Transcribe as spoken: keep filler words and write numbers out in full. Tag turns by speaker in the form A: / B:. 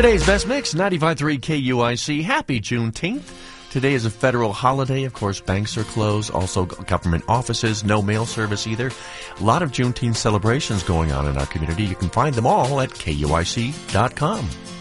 A: Today's Best Mix, ninety-five point three K U I C. Happy Juneteenth. Today is a federal holiday. Of course, banks are closed. Also, government offices, no mail service either. A lot of Juneteenth celebrations going on in our community. You can find them all at K U I C dot com.